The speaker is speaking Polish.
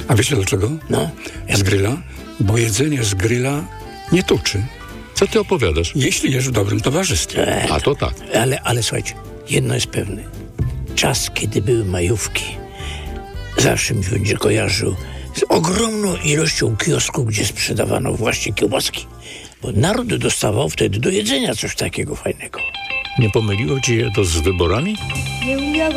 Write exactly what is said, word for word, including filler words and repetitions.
A wiecie dlaczego? No. Z grilla? Bo jedzenie z grilla nie tuczy. Co ty opowiadasz? Jeśli jesz w dobrym towarzystwie. E, A to tak. Ale, ale słuchajcie, jedno jest pewne. Czas, kiedy były majówki, zawsze mi będzie kojarzył z ogromną ilością kiosków, gdzie sprzedawano właśnie kiełbaski. Bo naród dostawał wtedy do jedzenia coś takiego fajnego. Nie pomyliło ci je to z wyborami? Nie umiała